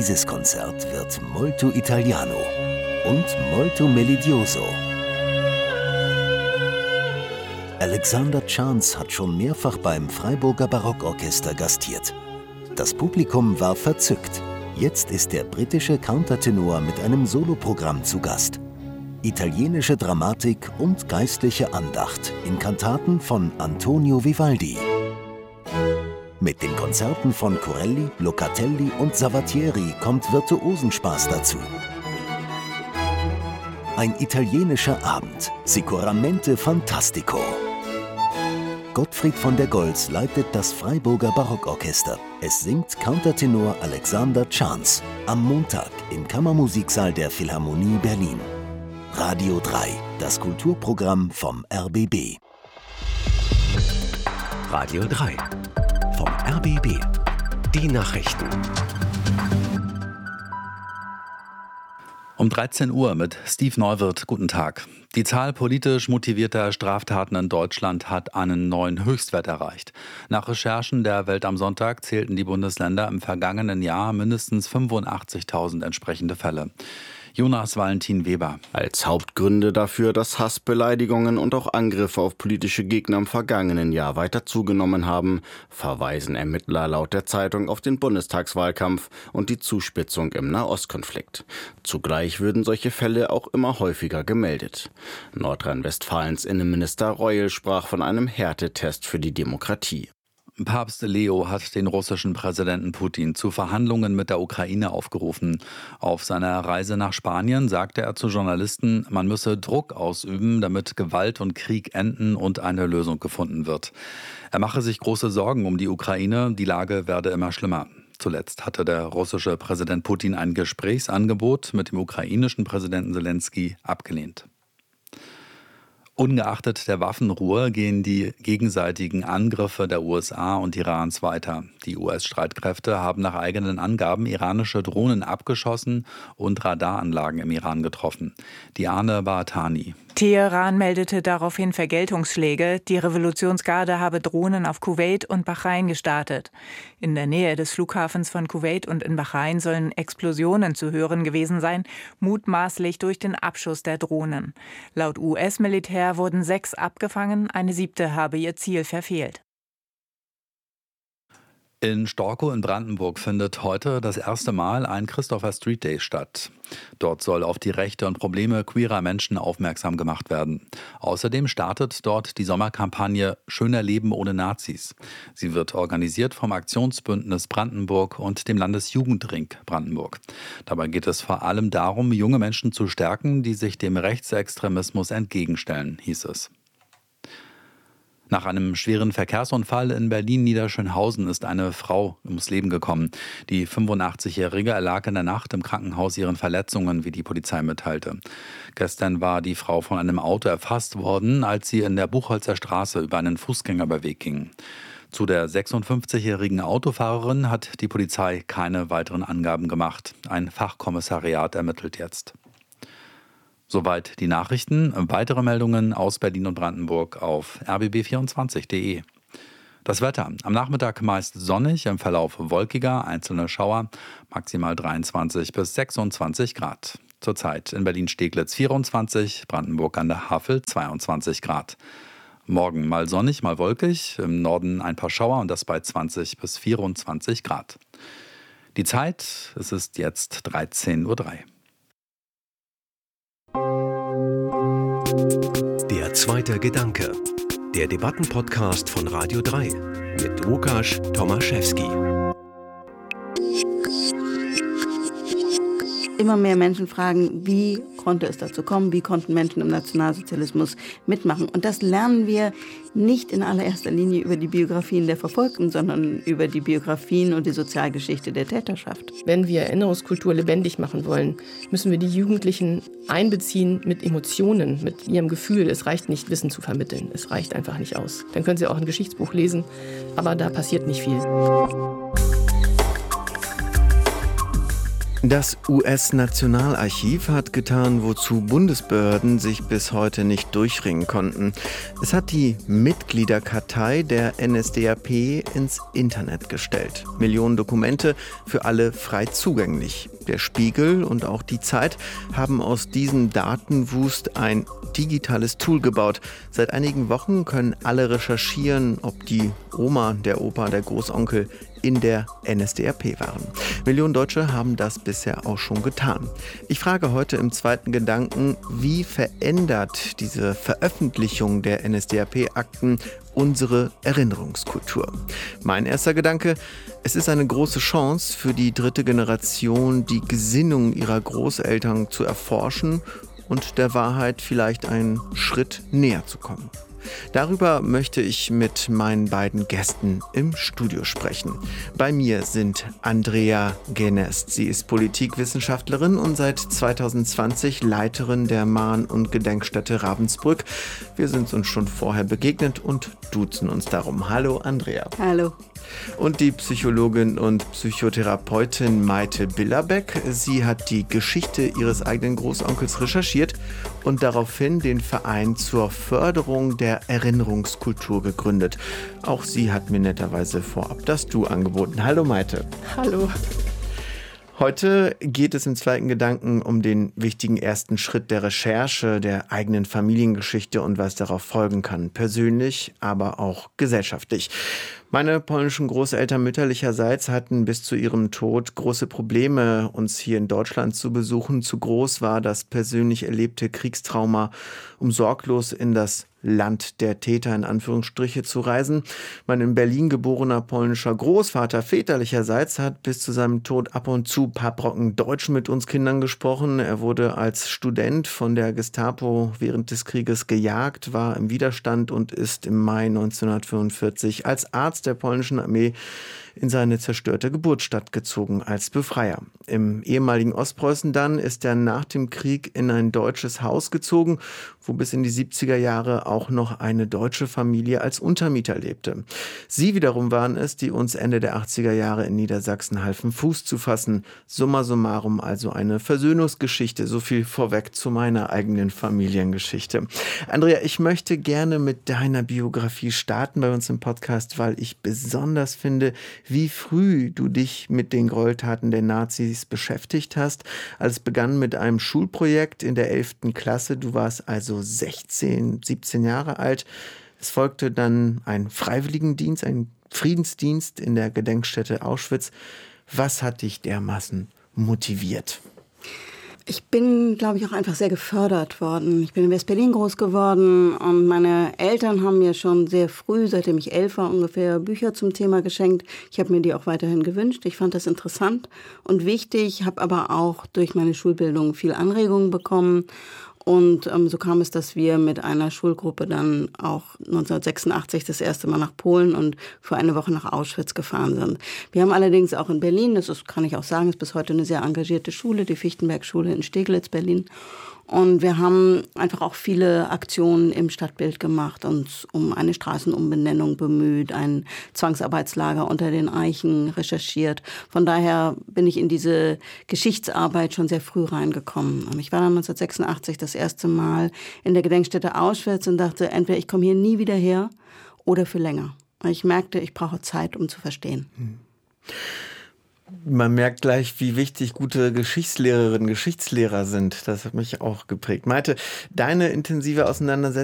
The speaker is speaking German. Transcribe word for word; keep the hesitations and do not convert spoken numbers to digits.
Dieses Konzert wird molto italiano und molto melodioso. Alexander Chance hat schon mehrfach beim Freiburger Barockorchester gastiert. Das Publikum war verzückt. Jetzt ist der britische Countertenor mit einem Soloprogramm zu Gast. Italienische Dramatik und geistliche Andacht in Kantaten von Antonio Vivaldi. Mit den Konzerten von Corelli, Locatelli und Savatieri kommt Virtuosenspaß dazu. Ein italienischer Abend, sicuramente fantastico. Gottfried von der Goltz leitet das Freiburger Barockorchester. Es singt Countertenor Alexander Chance am Montag im Kammermusiksaal der Philharmonie Berlin. Radio drei, das Kulturprogramm vom R B B. Radio drei, vom R B B. Die Nachrichten. Um dreizehn Uhr mit Steve Neuwirth. Guten Tag. Die Zahl politisch motivierter Straftaten in Deutschland hat einen neuen Höchstwert erreicht. Nach Recherchen der Welt am Sonntag zählten die Bundesländer im vergangenen Jahr mindestens fünfundachtzigtausend entsprechende Fälle. Jonas Valentin Weber. Als Hauptgründe dafür, dass Hassbeleidigungen und auch Angriffe auf politische Gegner im vergangenen Jahr weiter zugenommen haben, verweisen Ermittler laut der Zeitung auf den Bundestagswahlkampf und die Zuspitzung im Nahostkonflikt. Zugleich würden solche Fälle auch immer häufiger gemeldet. Nordrhein-Westfalens Innenminister Reul sprach von einem Härtetest für die Demokratie. Papst Leo hat den russischen Präsidenten Putin zu Verhandlungen mit der Ukraine aufgerufen. Auf seiner Reise nach Spanien sagte er zu Journalisten, man müsse Druck ausüben, damit Gewalt und Krieg enden und eine Lösung gefunden wird. Er mache sich große Sorgen um die Ukraine, die Lage werde immer schlimmer. Zuletzt hatte der russische Präsident Putin ein Gesprächsangebot mit dem ukrainischen Präsidenten Selenskyj abgelehnt. Ungeachtet der Waffenruhe gehen die gegenseitigen Angriffe der U S A und Irans weiter. Die U S-Streitkräfte haben nach eigenen Angaben iranische Drohnen abgeschossen und Radaranlagen im Iran getroffen. Diane Baatani. Teheran meldete daraufhin Vergeltungsschläge. Die Revolutionsgarde habe Drohnen auf Kuwait und Bahrain gestartet. In der Nähe des Flughafens von Kuwait und in Bahrain sollen Explosionen zu hören gewesen sein, mutmaßlich durch den Abschuss der Drohnen. Laut U S-Militär wurden sechs abgefangen, eine siebte habe ihr Ziel verfehlt. In Storkow in Brandenburg findet heute das erste Mal ein Christopher Street Day statt. Dort soll auf die Rechte und Probleme queerer Menschen aufmerksam gemacht werden. Außerdem startet dort die Sommerkampagne Schöner Leben ohne Nazis. Sie wird organisiert vom Aktionsbündnis Brandenburg und dem Landesjugendring Brandenburg. Dabei geht es vor allem darum, junge Menschen zu stärken, die sich dem Rechtsextremismus entgegenstellen, hieß es. Nach einem schweren Verkehrsunfall in Berlin-Niederschönhausen ist eine Frau ums Leben gekommen. Die fünfundachtzig-Jährige erlag in der Nacht im Krankenhaus ihren Verletzungen, wie die Polizei mitteilte. Gestern war die Frau von einem Auto erfasst worden, als sie in der Buchholzer Straße über einen Fußgängerüberweg ging. Zu der sechsundfünfzigjährigen Autofahrerin hat die Polizei keine weiteren Angaben gemacht. Ein Fachkommissariat ermittelt jetzt. Soweit die Nachrichten. Weitere Meldungen aus Berlin und Brandenburg auf r b b vierundzwanzig punkt d e. Das Wetter. Am Nachmittag meist sonnig, im Verlauf wolkiger, einzelne Schauer, maximal dreiundzwanzig bis sechsundzwanzig Grad. Zurzeit in Berlin-Steglitz vierundzwanzig, Brandenburg an der Havel zweiundzwanzig Grad. Morgen mal sonnig, mal wolkig, im Norden ein paar Schauer und das bei zwanzig bis vierundzwanzig Grad. Die Zeit, es ist jetzt dreizehn Uhr drei. Der zweite Gedanke. Der Debattenpodcast von Radio drei mit Łukasz Tomaszewski. Immer mehr Menschen fragen, wie konnte es dazu kommen, wie konnten Menschen im Nationalsozialismus mitmachen. Und das lernen wir nicht in allererster Linie über die Biografien der Verfolgten, sondern über die Biografien und die Sozialgeschichte der Täterschaft. Wenn wir Erinnerungskultur lebendig machen wollen, müssen wir die Jugendlichen einbeziehen mit Emotionen, mit ihrem Gefühl. Es reicht nicht, Wissen zu vermitteln. Es reicht einfach nicht aus. Dann können sie auch ein Geschichtsbuch lesen, aber da passiert nicht viel. Das U S-Nationalarchiv hat getan, wozu Bundesbehörden sich bis heute nicht durchringen konnten. Es hat die Mitgliederkartei der N S D A P ins Internet gestellt. Millionen Dokumente für alle frei zugänglich. Der Spiegel und auch die Zeit haben aus diesem Datenwust ein digitales Tool gebaut. Seit einigen Wochen können alle recherchieren, ob die Oma, der Opa, der Großonkel in der N S D A P waren. Millionen Deutsche haben das bisher auch schon getan. Ich frage heute im zweiten Gedanken, wie verändert diese Veröffentlichung der N S D A P-Akten unsere Erinnerungskultur? Mein erster Gedanke: Es ist eine große Chance für die dritte Generation, die Gesinnung ihrer Großeltern zu erforschen und der Wahrheit vielleicht einen Schritt näher zu kommen. Darüber möchte ich mit meinen beiden Gästen im Studio sprechen. Bei mir sind Andrea Genest. Sie ist Politikwissenschaftlerin und seit zweitausendzwanzig Leiterin der Mahn- und Gedenkstätte Ravensbrück. Wir sind uns schon vorher begegnet und duzen uns darum. Hallo Andrea. Hallo. Und die Psychologin und Psychotherapeutin Maite Billerbeck. Sie hat die Geschichte ihres eigenen Großonkels recherchiert und daraufhin den Verein zur Förderung der Erinnerungskultur gegründet. Auch sie hat mir netterweise vorab das Du angeboten. Hallo Maite. Hallo. Heute geht es im zweiten Gedanken um den wichtigen ersten Schritt der Recherche der eigenen Familiengeschichte und was darauf folgen kann. Persönlich, aber auch gesellschaftlich. Meine polnischen Großeltern mütterlicherseits hatten bis zu ihrem Tod große Probleme, uns hier in Deutschland zu besuchen. Zu groß war das persönlich erlebte Kriegstrauma, um sorglos in das Land der Täter in Anführungsstriche zu reisen. Mein in Berlin geborener polnischer Großvater väterlicherseits hat bis zu seinem Tod ab und zu ein paar Brocken Deutsch mit uns Kindern gesprochen. Er wurde als Student von der Gestapo während des Krieges gejagt, war im Widerstand und ist im Mai neunzehnhundertfünfundvierzig als Arzt der polnischen Armee in seine zerstörte Geburtsstadt gezogen als Befreier. Im ehemaligen Ostpreußen dann ist er nach dem Krieg in ein deutsches Haus gezogen, wo bis in die siebziger Jahre auch noch eine deutsche Familie als Untermieter lebte. Sie wiederum waren es, die uns Ende der achtziger Jahre in Niedersachsen halfen, Fuß zu fassen. Summa summarum also eine Versöhnungsgeschichte. So viel vorweg zu meiner eigenen Familiengeschichte. Andrea, ich möchte gerne mit deiner Biografie starten bei uns im Podcast, weil ich besonders finde, wie früh du dich mit den Gräueltaten der Nazis beschäftigt hast. Alles begann mit einem Schulprojekt in der elften Klasse. Du warst also sechzehn, siebzehn Jahre alt. Es folgte dann ein Freiwilligendienst, ein Friedensdienst in der Gedenkstätte Auschwitz. Was hat dich dermaßen motiviert? Ich bin, glaube ich, auch einfach sehr gefördert worden. Ich bin in West-Berlin groß geworden und meine Eltern haben mir schon sehr früh, seitdem ich elf war, ungefähr Bücher zum Thema geschenkt. Ich habe mir die auch weiterhin gewünscht. Ich fand das interessant und wichtig, habe aber auch durch meine Schulbildung viel Anregungen bekommen. Und ähm, so kam es, dass wir mit einer Schulgruppe dann auch neunzehnhundertsechsundachtzig das erste Mal nach Polen und für eine Woche nach Auschwitz gefahren sind. Wir haben allerdings auch in Berlin, das ist, kann ich auch sagen, ist bis heute eine sehr engagierte Schule, die Fichtenberg-Schule in Steglitz, Berlin. Und wir haben einfach auch viele Aktionen im Stadtbild gemacht, uns um eine Straßenumbenennung bemüht, ein Zwangsarbeitslager unter den Eichen recherchiert. Von daher bin ich in diese Geschichtsarbeit schon sehr früh reingekommen. Ich war dann neunzehnhundertsechsundachtzig das erste Mal in der Gedenkstätte Auschwitz und dachte, entweder ich komme hier nie wieder her oder für länger. Ich merkte, ich brauche Zeit, um zu verstehen. Hm. Man merkt gleich, wie wichtig gute Geschichtslehrerinnen, Geschichtslehrer sind. Das hat mich auch geprägt. Maite, deine intensive Auseinandersetzung